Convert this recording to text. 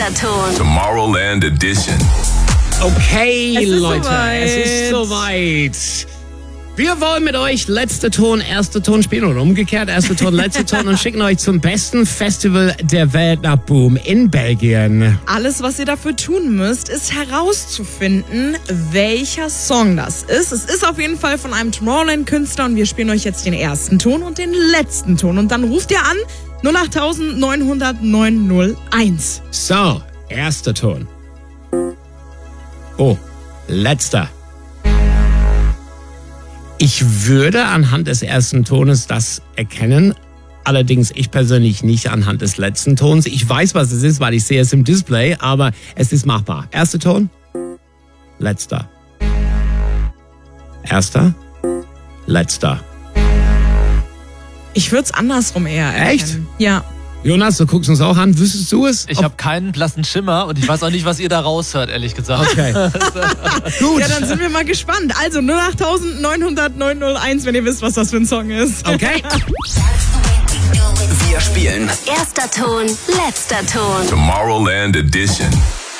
Ton. Tomorrowland Edition. Okay, Leute, soweit. es ist soweit. Wir wollen mit euch letzter Ton, erster Ton spielen oder umgekehrt, erster Ton, letzter Ton und schicken euch zum besten Festival der Welt nach Boom in Belgien. Alles, was ihr dafür tun müsst, ist herauszufinden, welcher Song das ist. Es ist auf jeden Fall von einem Tomorrowland-Künstler und wir spielen euch jetzt den ersten Ton und den letzten Ton. Und dann ruft ihr an 08900 901. So, erster Ton. Oh, letzter. Ich würde anhand des ersten Tones das erkennen, allerdings ich persönlich nicht anhand des letzten Tons. Ich weiß, was es ist, weil ich sehe es im Display, aber es ist machbar. Erster Ton, letzter. Erster, letzter. Ich würde es andersrum eher erkennen. Echt? Ja. Jonas, du guckst uns auch an. Wüsstest du es? Ich habe keinen blassen Schimmer und ich weiß auch nicht, was ihr da raushört, ehrlich gesagt. Okay. Gut. Ja, dann sind wir mal gespannt. Also 08900 901, wenn ihr wisst, was das für ein Song ist. Okay. Wir spielen Erster Ton, letzter Ton. Tomorrowland Edition.